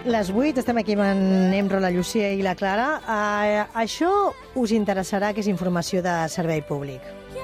Les 8, estem aquí amb en Nemro, la Llucia i la Clara. Això us interessarà, que és informació de servei públic.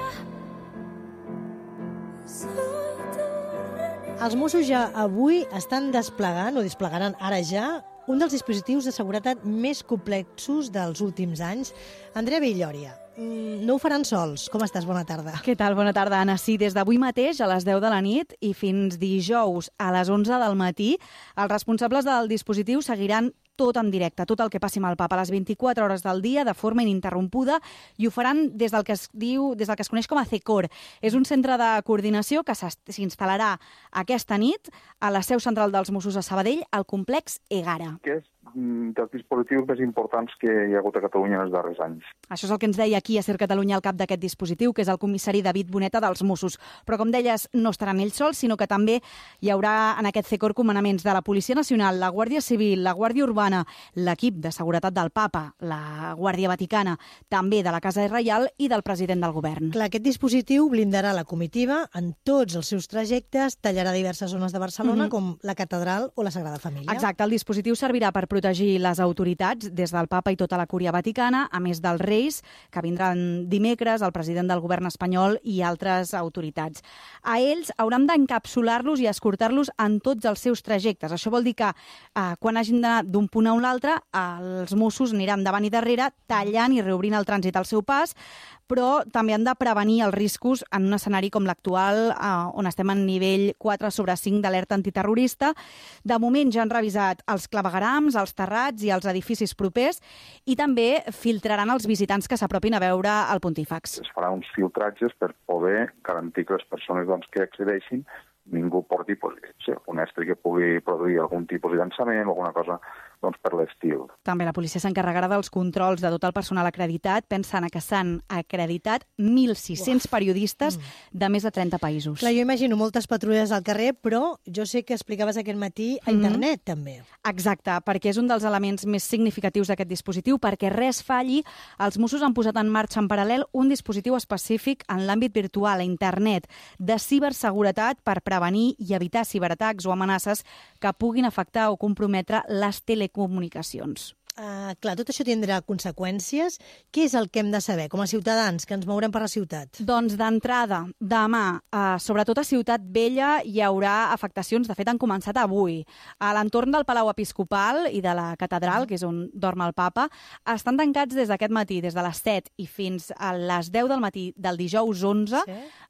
Els Mossos ja avui estan desplegant, o desplegaran ara ja, un dels dispositius de seguretat més complexos dels últims anys. Andrea Villòria, no ho faran sols. Com estàs? Bona tarda. Què tal? Bona tarda, Anna. Sí, des d'avui mateix a les 10 de la nit i fins dijous a les 11 del matí, els responsables del dispositiu seguiran tot en directe, tot el que passi amb el papa a les 24 hores del dia, de forma ininterrompuda, i ho faran des del que es coneix com a CECOR. És un centre de coordinació que s'instal·larà aquesta nit a la seu central dels Mossos a Sabadell, al complex Egara. Que és dels dispositius més importants que hi ha hagut a Catalunya en els darrers anys. Això és el que ens deia aquí a Ser Catalunya el cap d'aquest dispositiu, que és el comissari David Boneta dels Mossos. Però, com deies, no estaran ells sols, sinó que també hi haurà en aquest CECOR comandaments de la Policia Nacional, la Guàrdia Civil, la Guàrdia Urbana, l'equip de seguretat del Papa, la Guàrdia Vaticana, també de la Casa Reial i del president del govern. Clar, aquest dispositiu blindarà la comitiva en tots els seus trajectes, tallarà diverses zones de Barcelona, com la Catedral o la Sagrada Família. Exacte, el dispositiu servirà per protegir les autoritats des del Papa i tota la Cúria Vaticana, a més dels Reis, que vindran dimecres, el president del govern espanyol i altres autoritats. A ells hauran d'encapsular-los i escortar-los en tots els seus trajectes. Això vol dir que quan hagin d'anar d'un punt a un altre, els Mossos aniran davant i darrere, tallant i reobrint el trànsit al seu pas, però també han de prevenir els riscos en un escenari com l'actual, on estem en nivell 4/5 d'alerta antiterrorista. De moment ja han revisat els claveguerams, els terrats i els edificis propers, i també filtraran els visitants que s'apropin a veure el pontífex. Es farà uns filtratges per poder garantir que les persones que accedeixin ningú porti un estri que pugui produir algun tipus de llançament o alguna cosa per l'estil. També la policia s'encarregarà dels controls de tot el personal acreditat, pensant que s'han acreditat 1.600 periodistes de més de 30 països. Clar, jo imagino moltes patrulles al carrer, però jo sé que explicaves aquest matí a internet, també. Exacte, perquè és un dels elements més significatius d'aquest dispositiu, perquè res falli. Els Mossos han posat en marxa en paral·lel un dispositiu específic en l'àmbit virtual, a internet, de ciberseguretat per prevenir i evitar ciberatacs o amenaces que puguin afectar o comprometre les telecomunicacions. Clar, tot això tindrà conseqüències. Què és el que hem de saber com a ciutadans que ens mourem per la ciutat? Doncs d'entrada, demà, sobretot a Ciutat Vella, hi haurà afectacions. De fet, han començat avui. A l'entorn del Palau Episcopal i de la Catedral, que és on dorm el Papa, estan tancats des d'aquest matí, des de les 7 i fins a les 10 del matí del dijous 11,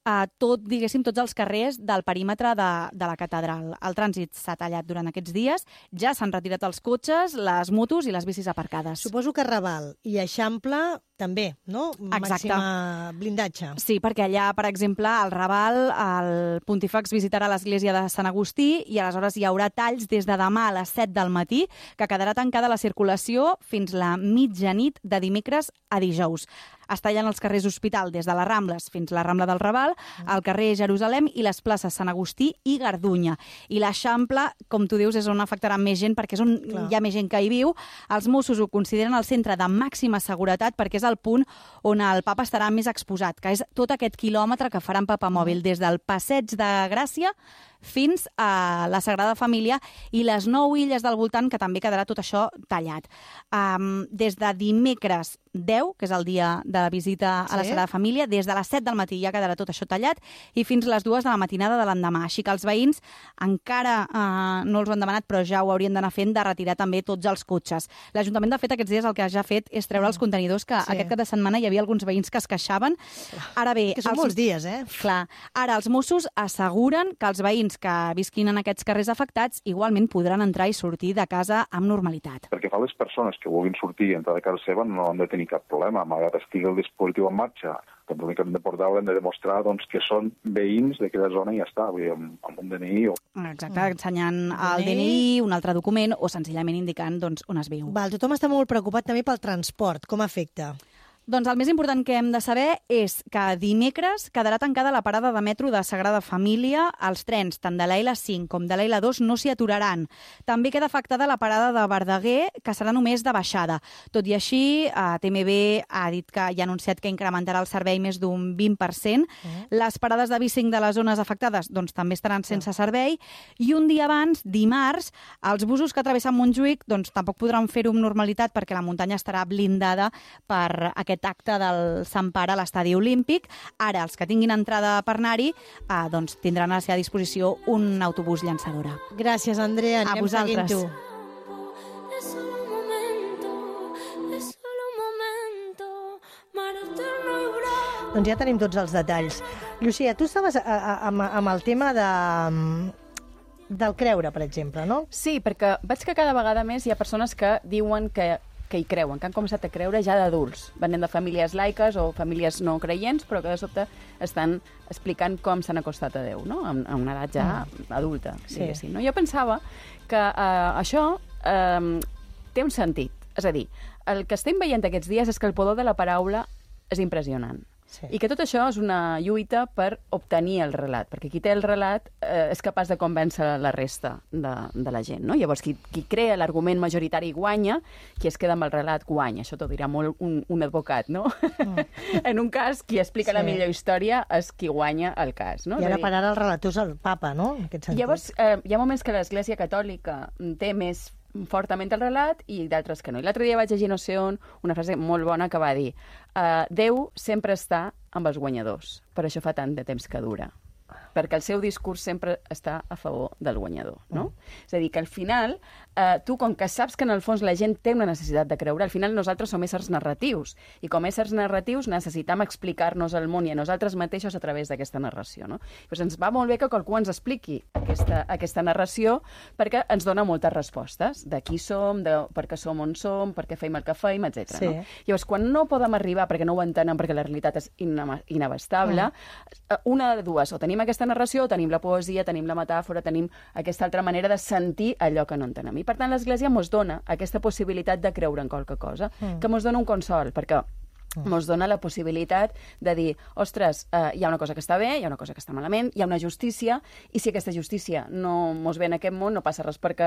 tots els carrers del perímetre de la Catedral. El trànsit s'ha tallat durant aquests dies, ja s'han retirat els cotxes, les motos i les bicis aparcades. Suposo que Raval i Eixample també, no? Exacte. Màxima blindatge. Sí, perquè allà, per exemple, al Raval, el pontífex visitarà l'església de Sant Agustí i aleshores hi haurà talls des de demà a les 7 del matí, que quedarà tancada la circulació fins la mitjanit de dimecres a dijous. Es tallen els carrers Hospital des de les Rambles fins a la Rambla del Raval, el carrer Jerusalem i les places Sant Agustí i Gardunya. I l'Eixample, com tu dius, és on afectarà més gent, perquè és on hi ha més gent que hi viu. Els Mossos ho consideren el centre de màxima seguretat perquè és el punt on el Papa estarà més exposat, que és tot aquest quilòmetre que farà en Papamòbil, des del Passeig de Gràcia fins a la Sagrada Família i les 9 illes del voltant, que també quedarà tot això tallat. Des de dimecres 10, que és el dia de la visita a la Sagrada Família, des de les 7 del matí ja quedarà tot això tallat i fins les 2 de la matinada de l'endemà. Així que els veïns encara no els ho han demanat, però ja ho haurien d'anar fent, de retirar també tots els cotxes. L'Ajuntament, de fet, aquests dies el que ja ha fet és treure els contenidors, que aquest cap de setmana hi havia alguns veïns que es queixaven. Ara bé, que són molts dies, Clar. Ara, els Mossos asseguren que els veïns que visquin en aquests carrers afectats igualment podran entrar i sortir de casa amb normalitat. Perquè fa les persones que vulguin sortir i entrar de casa seva no han de tenir cap problema. Malgrat estigui el dispositiu en marxa, l'únic que han de portar haurem de demostrar que són veïns d'aquella zona i ja està, amb un DNI. Exacte, ensenyant el DNI, un altre document o senzillament indicant on es viu. Tothom està molt preocupat també pel transport. Com afecta? Doncs el més important que hem de saber és que dimecres quedarà tancada la parada de metro de Sagrada Família. Els trens, tant de la L5 com de la L2, no s'hi aturaran. També queda afectada la parada de Verdaguer, que serà només de baixada. Tot i així, TMB ha dit que ja ha anunciat que incrementarà el servei més d'un 20%. Les parades de B5 de les zones afectades doncs, també estaran sense servei. I un dia abans, dimarts, els busos que travessen Montjuïc doncs, tampoc podran fer-ho amb normalitat perquè la muntanya estarà blindada per aquest acte del Sant Pare a l'Estadi Olímpic. Ara, els que tinguin entrada per anar-hi doncs, tindran a la seva disposició un autobús llançadora. Gràcies, Andrea. A vosaltres. Doncs ja tenim tots els detalls. Llucia, tu estaves amb el tema del creure, per exemple, no? Sí, perquè veig que cada vegada més hi ha persones que diuen que hi creuen, que han començat a creure ja d'adults, venent de famílies laiques o famílies no creients, però que de sobte estan explicant com s'han acostat a Déu, no? A una edat ja adulta, diguéssim. No? Jo pensava que això té un sentit. És a dir, el que estem veient aquests dies és que el poder de la paraula és impressionant. Sí. I que tot això és una lluita per obtenir el relat, perquè qui té el relat és capaç de convèncer la resta de la gent. No? Llavors, qui crea l'argument majoritari guanya, qui es queda amb el relat guanya. Això t'ho dirà molt un advocat, no? En un cas, qui explica la millor història és qui guanya el cas. No? I ara per ara el relator és el papa, no? En aquest sentit. Llavors, hi ha moments que l'Església Catòlica té més fortament el relat i d'altres que no. I l'altre dia vaig llegir no sé on una frase molt bona que va dir Déu sempre està amb els guanyadors, per això fa tant de temps que dura. Perquè el seu discurs sempre està a favor del guanyador, no? És a dir, que al final, tu, com que saps que en el fons la gent té una necessitat de creure, al final nosaltres som éssers narratius, i com a éssers narratius necessitam explicar-nos el món i a nosaltres mateixos a través d'aquesta narració, no? Doncs ens va molt bé que qualcú ens expliqui aquesta narració, perquè ens dona moltes respostes de qui som, de per què som on som, per què feim el que feim, etc. Sí. No? Llavors, quan no podem arribar, perquè no ho entenen, perquè la realitat és inabastable, una de dues, o tenim aquesta narració, tenim la poesia, tenim la metàfora, tenim aquesta altra manera de sentir allò que no entenem. I per tant l'Església ens dona aquesta possibilitat de creure en qualque cosa, que ens dona un consol, perquè ens dona la possibilitat de dir, ostres, hi ha una cosa que està bé, hi ha una cosa que està malament, hi ha una justícia, i si aquesta justícia no ens ve en aquest món, no passa res perquè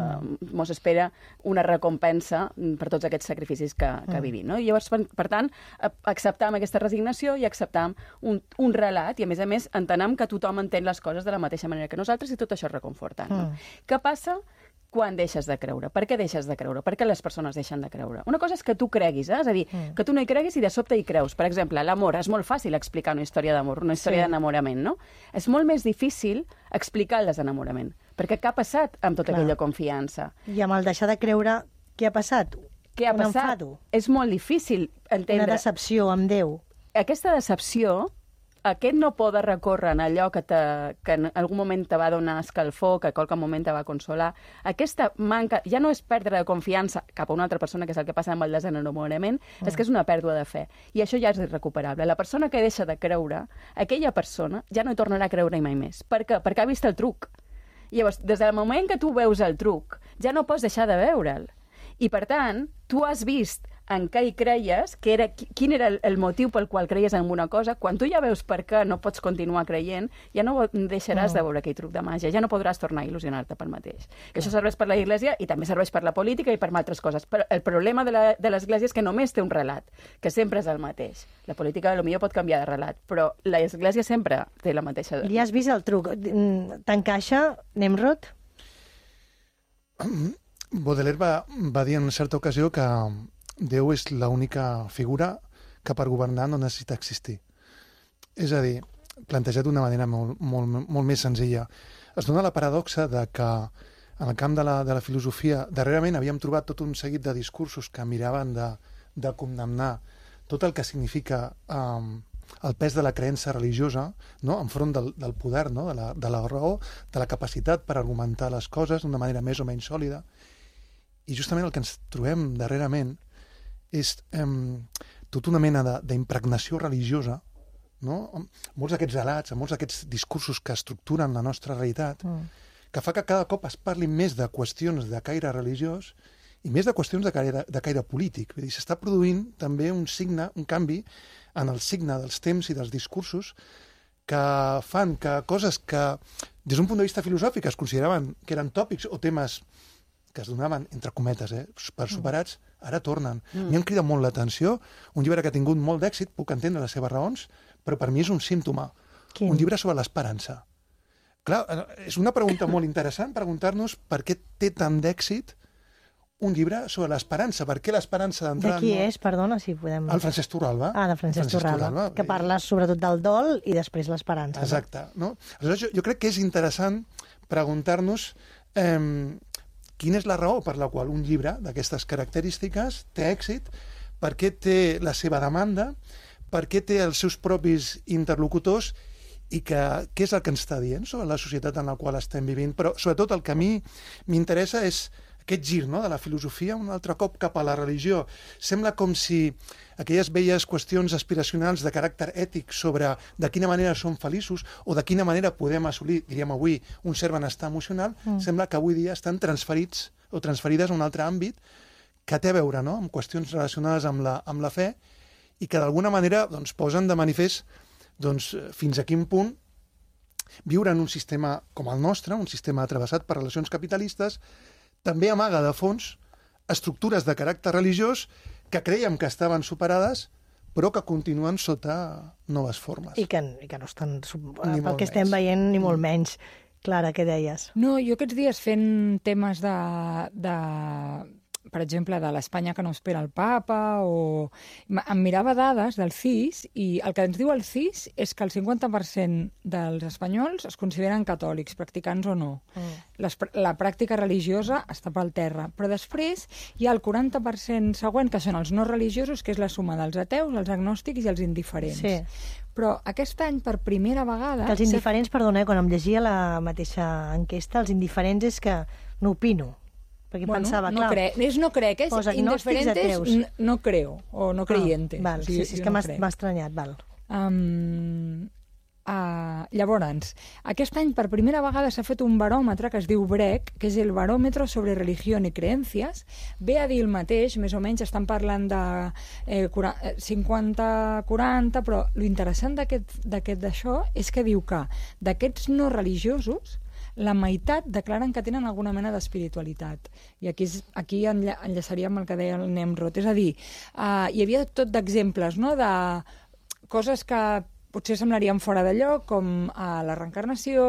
ens espera una recompensa per tots aquests sacrificis que vivim. No? I llavors, per tant, acceptam aquesta resignació i acceptam un relat, i a més entenem que tothom entén les coses de la mateixa manera que nosaltres i tot això és reconfortant. No? Què passa quan deixes de creure? Per què deixes de creure? Per què les persones deixen de creure? Una cosa és que tu creguis, és a dir, que tu no hi creguis i de sobte hi creus. Per exemple, l'amor. És molt fàcil explicar una història d'amor, una història d'enamorament, no? És molt més difícil explicar el desenamorament, perquè què ha passat amb tota aquella confiança? I amb el deixar de creure, què ha passat? Què ha passat? Enfado. És molt difícil entendre. Una decepció amb Déu. Aquesta decepció, aquest no poder recórrer en allò que en algun moment te va donar escalfor, que qualque moment te va consolar, aquesta manca, ja no és perdre de confiança cap a una altra persona, que és el que passa amb el desenamorament, és que és una pèrdua de fe. I això ja és irrecuperable. La persona que deixa de creure, aquella persona ja no hi tornarà a creure mai més. Per què? Perquè ha vist el truc. I llavors, des del moment que tu veus el truc, ja no pots deixar de veure'l. I, per tant, tu has vist en què hi creies, quin era el motiu pel qual creies en una cosa. Quan tu ja veus per què no pots continuar creient, ja no deixaràs de veure aquell truc de màgia, ja no podràs tornar a il·lusionar-te pel mateix. Que això serveix per la Iglésia i també serveix per la política i per altres coses. Però el problema de l'Església és que només té un relat, que sempre és el mateix. La política potser pot canviar de relat, però l'Església sempre té la mateixa... Ja has vist el truc. T'encaixa, Nemrod? Baudelaire va dir en una certa ocasió que Déu és l'única figura que per governar no necessita existir. És a dir, plantejat d'una manera molt més senzilla. Es dona la paradoxa de que en el camp de la filosofia darrerament havíem trobat tot un seguit de discursos que miraven de condemnar tot el que significa el pes de la creença religiosa, no? Enfront del poder, no? de la raó, de la capacitat per argumentar les coses d'una manera més o menys sòlida. I justament el que ens trobem darrerament és tota una mena d'impregnació religiosa, no? Molts d'aquests relats, molts d'aquests discursos que estructuren la nostra realitat, que fa que cada cop es parli més de qüestions de caire religiós i més de qüestions de caire polític. Vull dir, s'està produint també un canvi en el signe dels temps i dels discursos que fan que coses que, des d'un punt de vista filosòfic, es consideraven que eren tòpics o temes que es donaven, entre cometes, per superats, ara tornen. M'hi han cridat molt l'atenció. Un llibre que ha tingut molt d'èxit, puc entendre les seves raons, però per mi és un símptoma. Quin? Un llibre sobre l'esperança. Clar, és una pregunta molt interessant, preguntar-nos per què té tant d'èxit un llibre sobre l'esperança. Per què l'esperança d'entrada... De qui és, perdona, si podem... El Francesc Torralba. Ah, de Francesc Torralba, que parla sobretot del dol i després l'esperança. Exacte. No? Aleshores, jo crec que és interessant preguntar-nos quina és la raó per la qual un llibre d'aquestes característiques té èxit, per què té la seva demanda, per què té els seus propis interlocutors i què és el que ens està dient sobre la societat en la qual estem vivint. Però, sobretot, el que a mi m'interessa és aquest gir, no?, de la filosofia un altre cop cap a la religió. Sembla com si aquelles velles qüestions aspiracionals de caràcter ètic sobre de quina manera som feliços o de quina manera podem assolir, diríem avui, un cert benestar emocional, sembla que avui dia estan transferits o transferides a un altre àmbit que té a veure, no?, amb qüestions relacionades amb la fe i que d'alguna manera doncs, posen de manifest fins a quin punt viure en un sistema com el nostre, un sistema travessat per relacions capitalistes, també amaga de fons estructures de caràcter religiós que creiem que estaven superades, però que continuen sota noves formes. I que no estan, pel que estem veient, ni molt menys. Clara, què deies? No, jo aquests dies fent temes per exemple, de l'Espanya que no espera el papa, o... Em mirava dades del CIS, i el que ens diu el CIS és que el 50% dels espanyols es consideren catòlics, practicants o no. La pràctica religiosa està pel terra. Però després hi ha el 40% següent, que són els no religiosos, que és la suma dels ateus, els agnòstics i els indiferents. Sí. Però aquest any, per primera vegada... Que els indiferents, perdona, quan em llegia la mateixa enquesta, els indiferents és que no opino. Perquè pensava, no crec, és indiferentes, no creo, o no creyentes. Val, sí, és que m'ha estranyat, val. Llavors, aquest any per primera vegada s'ha fet un baròmetre que es diu BREC, que és el Baròmetre sobre Religió i Creencias. Ve a dir el mateix, més o menys estan parlant de 50-40, però l'interessant d'això és que diu que d'aquests no religiosos la meitat declaren que tenen alguna mena d'espiritualitat. I aquí enllaçaríem el que deia el Nemrod. És a dir, hi havia tot d'exemples, no?, de coses que potser semblarien fora de lloc, com la reencarnació,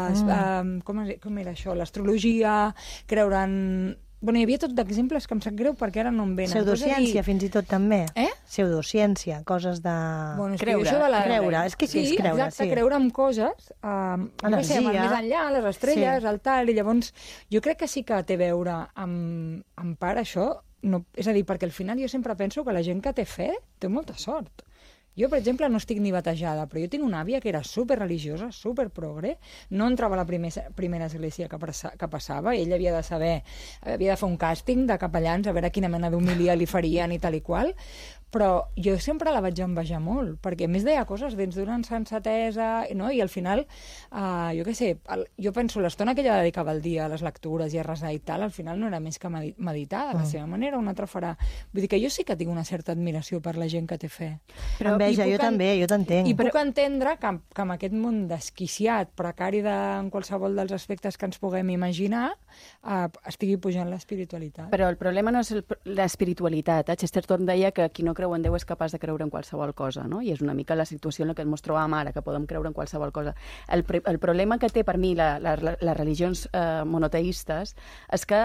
com era això, l'astrologia, creure en... Bueno, hi havia tot d'exemples que em sap greu perquè ara no em venen. Pseudociència, fins i tot, també. Pseudociència, coses de... Bueno, creure. És que és creure, exacte, creure en coses, energia, més enllà, les estrelles, el tal, i llavors jo crec que sí que té a veure amb part això, és a dir, perquè al final jo sempre penso que la gent que té fe té molta sort. Jo, per exemple, no estic ni batejada, però jo tinc una àvia que era superreligiosa, superprogre, no entrava a la primera església que passava, i ella havia de fer un càsting de capellans a veure quina mena d'homilia li farien i tal i qual, però jo sempre la vaig envejar molt, perquè a més deia coses dins d'una sensatesa, no? I al final, jo què sé, jo penso l'estona que ella dedicava al dia a les lectures i a resar i tal, al final no era més que meditar de la seva manera, una altra farà. Vull dir que jo sí que tinc una certa admiració per la gent que té fe. Però enveja, jo també, jo t'entenc. I puc entendre que amb aquest món desquiciat, precari en qualsevol dels aspectes que ens puguem imaginar, estigui pujant l'espiritualitat. Però el problema no és l'espiritualitat. Chesterton deia que qui no creu en Déu és capaç de creure en qualsevol cosa, no? I és una mica la situació en la que ens trobem ara, que podem creure en qualsevol cosa. El problema que té per mi les religions monoteistes és que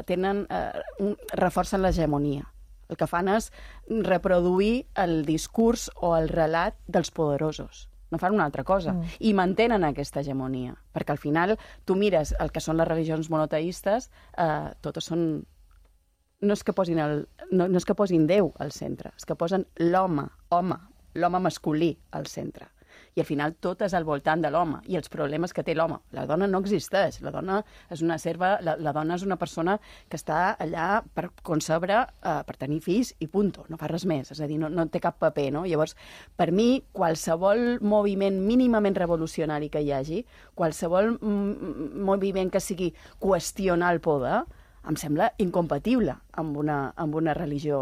reforcen l'hegemonia. El que fan és reproduir el discurs o el relat dels poderosos. No fan una altra cosa. I mantenen aquesta hegemonia. Perquè al final tu mires el que són les religions monoteistes, totes són... No és que posin Déu al centre, és que posen l'home masculí al centre. I al final tot és al voltant de l'home i els problemes que té l'home. La dona no existeix, la dona és una serva, la dona és una persona que està allà per concebre, per tenir fills i punto, no fa res més, és a dir, no té cap paper, no? Llavors, per mi, qualsevol moviment mínimament revolucionari que hi hagi, qualsevol moviment que sigui qüestionar el poder, em sembla incompatible amb una religió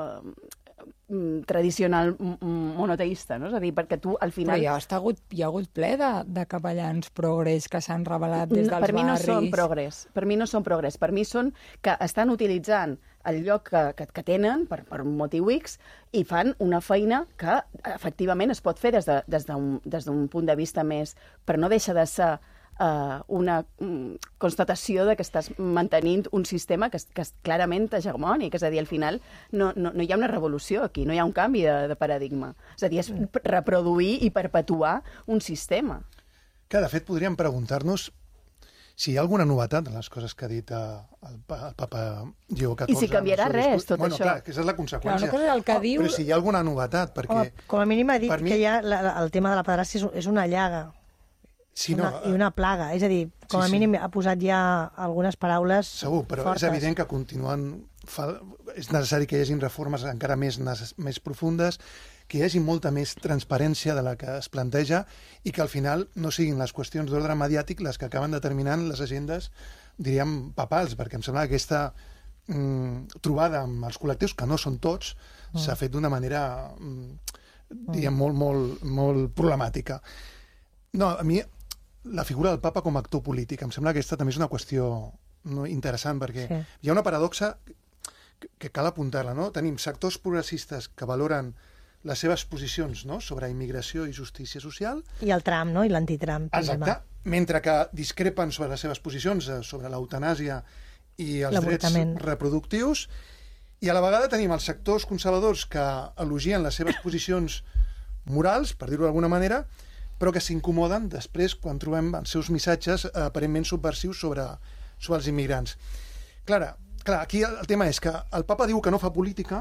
tradicional monoteista, no? És a dir, perquè tu al final... Però hi ha hagut ple de capellans progres que s'han revelat des dels barris. Per mi no són progres. Per mi són que estan utilitzant el lloc que tenen per un motiu X i fan una feina que efectivament es pot fer des d'un punt de vista més, però no deixa de ser una constatació de que estàs mantenint un sistema que és clarament hegemònic. És a dir, al final no hi ha una revolució aquí, no hi ha un canvi de paradigma. És a dir, és reproduir i perpetuar un sistema. Que, de fet, podríem preguntar-nos si hi ha alguna novetat en les coses que ha dit el papa Lleó XIV. I si canviarà res, tot això. Clar, que és la conseqüència. Clar, una cosa és el que diu... Però si hi ha alguna novetat, perquè... Com a mínim ha dit que ja el tema de la pederàstia és una llaga. Sí, I una plaga. És a dir, com a mínim ha posat ja algunes paraules segur, però fortes. És evident que continuen... És necessari que hi hagi reformes encara més profundes, que hi hagi molta més transparència de la que es planteja i que al final no siguin les qüestions d'ordre mediàtic les que acaben determinant les agendes, diríem, papals, perquè em sembla que aquesta trobada amb els col·lectius, que no són tots, s'ha fet d'una manera, diríem, molt problemàtica. No, a mi la figura del papa com a actor polític, em sembla que aquesta també és una qüestió interessant, perquè hi ha una paradoxa que cal apuntar-la, no? Tenim sectors progressistes que valoren les seves posicions, no?, sobre immigració i justícia social. I el Trump, no?, i l'anti-Trump. Exacte. Mentre que discrepen sobre les seves posicions sobre l'eutanàsia i els drets reproductius, i a la vegada tenim els sectors conservadors que elogien les seves posicions morals, per dir-ho d'alguna manera, però que s'incomoden després quan trobem els seus missatges aparentment subversius sobre els immigrants. Clar, aquí el tema és que el papa diu que no fa política,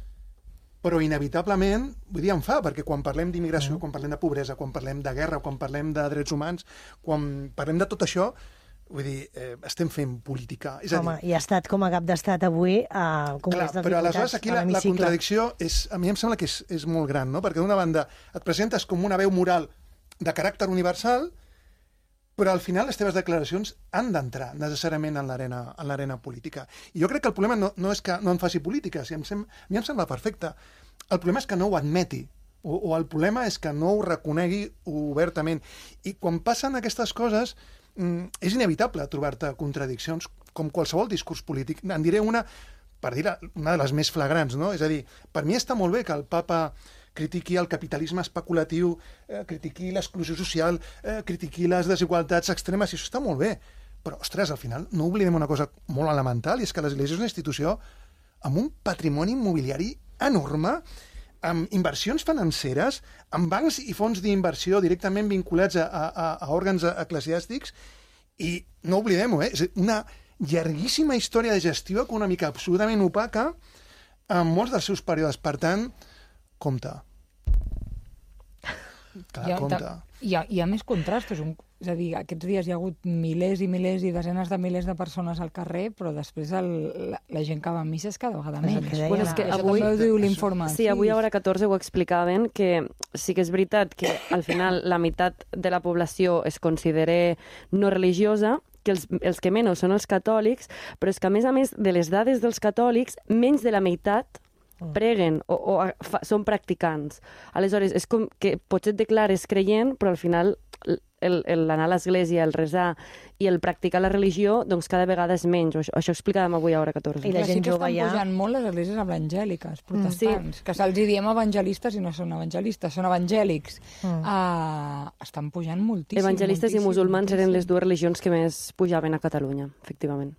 però inevitablement, vull dir, en fa, perquè quan parlem d'immigració, quan parlem de pobresa, quan parlem de guerra, quan parlem de drets humans, quan parlem de tot això, vull dir, estem fent política. És a dir, i ha estat com a cap d'estat avui al Congrés dels Diputats. Però aleshores aquí la contradicció a mi em sembla que és molt gran, no? Perquè d'una banda et presentes com una veu moral de caràcter universal, però al final les teves declaracions han d'entrar necessàriament en l'arena política. I jo crec que el problema no és que no en faci política, a mi em sembla perfecte. El problema és que no ho admeti, o el problema és que no ho reconegui obertament. I quan passen aquestes coses, és inevitable trobar-te contradiccions, com qualsevol discurs polític. En diré una, per dir una de les més flagrants, no? És a dir, per mi està molt bé que el papa critiqui el capitalisme especulatiu, critiqui l'exclusió social, critiqui les desigualtats extremes, i això està molt bé. Però, ostres, al final no oblidem una cosa molt elemental, i és que l'Església és una institució amb un patrimoni immobiliari enorme, amb inversions financeres, amb bancs i fons d'inversió directament vinculats a òrgans eclesiàstics, i no oblidem-ho, és una llarguíssima història de gestió econòmica absolutament opaca en molts dels seus períodes. Per tant, compte. Compte. Hi ha més contrastos. És a dir, aquests dies hi ha hagut milers i milers i desenes de milers de persones al carrer, però després la gent que va a missa és cada vegada menys. Bueno, és que això avui, també ho diu l'informe. Sí, avui a Hora 14 ho explicaven, que sí que és veritat que al final la meitat de la població es considera no religiosa, que els que menys són els catòlics, però és que a més de les dades dels catòlics, menys de la meitat preguen o són practicants. Aleshores, és com que potser et declares creient, però al final l'anar a l'església, el resar i el practicar la religió, doncs cada vegada és menys. Això explicàvem avui a Hora 14. I la gent jove ja... Estan pujant molt les esglésies evangèliques, protestants, que se'ls diem evangelistes i no són evangelistes, són evangèlics. Estan pujant moltíssim. Evangelistes i musulmans eren les dues religions que més pujaven a Catalunya, efectivament.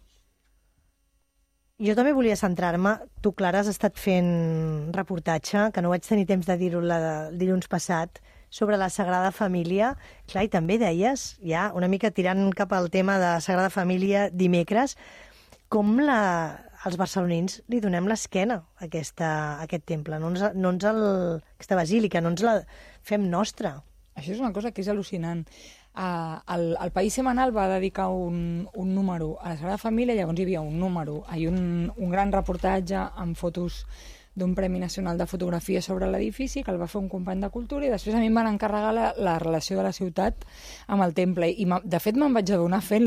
Jo també volia centrar-me. Tu, Clara, has estat fent reportatge, que no vaig tenir temps de dir-ho el dilluns passat, sobre la Sagrada Família. Clar, i també deies, ja una mica tirant cap al tema de Sagrada Família dimecres, com els barcelonins li donem l'esquena a aquest temple, aquesta basílica, no ens la fem nostra. Això és una cosa que és al·lucinant. El País Semanal va dedicar un número a la Sagrada Família, llavors hi havia un número, un gran reportatge amb fotos d'un Premi Nacional de Fotografia sobre l'edifici, que el va fer un company de cultura, i després a mi em van encarregar la relació de la ciutat amb el temple. I de fet me'n vaig adonar fent-lo,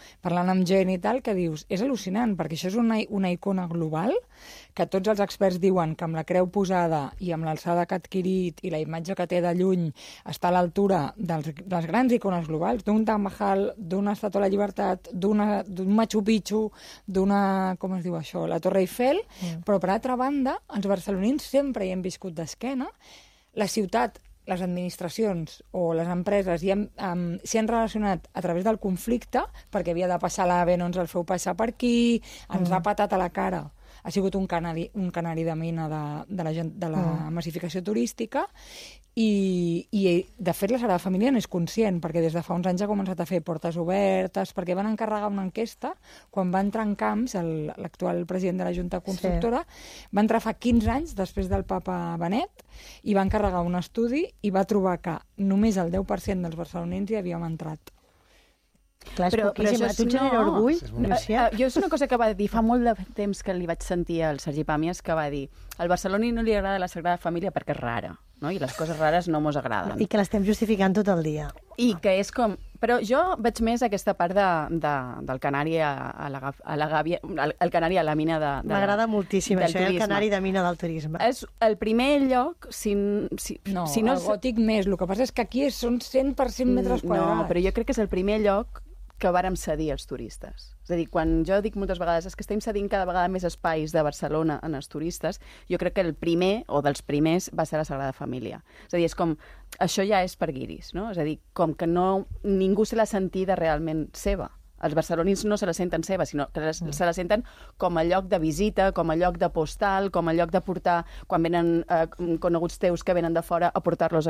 parlant amb gent i tal, que dius, és al·lucinant, perquè això és una icona global, que tots els experts diuen que amb la creu posada i amb l'alçada que ha adquirit i la imatge que té de lluny està a l'altura de les grans icones globals, d'un Taj Mahal, d'una Estàtua de la Llibertat, d'un Machu Picchu, d'una, com es diu això, la Torre Eiffel, però per altra banda, els barcelonins sempre hi hem viscut d'esquena, la ciutat, les administracions o les empreses s'hi han relacionat a través del conflicte, perquè havia de passar l'AVE, no ens el feu passar per aquí, ens ha patat a la cara. Ha sigut un canari de mina de la massificació turística i de fet la Sagrada Família n'és conscient, perquè des de fa uns anys ha començat a fer portes obertes, perquè van encarregar una enquesta quan va entrar en Camps, l'actual president de la Junta Constructora, va entrar fa 15 anys després del papa Benet i va encarregar un estudi i va trobar que només el 10% dels barcelonins hi havíem entrat. Clar, però això tu genera orgull. Jo és una cosa que va dir fa molt de temps que li vaig sentir al Sergi Pàmies, que va dir al barceloní no li agrada la Sagrada Família perquè és rara, no? I les coses rares no mos agraden. I que l'estem justificant tot el dia. I que és com... Però jo veig més aquesta part del canari a la gàbia, el canari a la mina de m'agrada moltíssim això, el canari de mina del turisme. És el primer lloc, no, el gòtic més. El que passa és que aquí són 100% metres quadrats. No, però jo crec que és el primer lloc que vàrem cedir als turistes. És a dir, quan jo dic moltes vegades és que estem cedint cada vegada més espais de Barcelona en els turistes, jo crec que el primer, o dels primers, va ser la Sagrada Família. És a dir, és com... Això ja és per guiris, no? És a dir, com que ningú se l'ha sentida realment seva. Els barcelonins no se la senten seva, sinó que se la senten com a lloc de visita, com a lloc de postal, com a lloc de portar, quan venen coneguts teus que venen de fora, a portar-los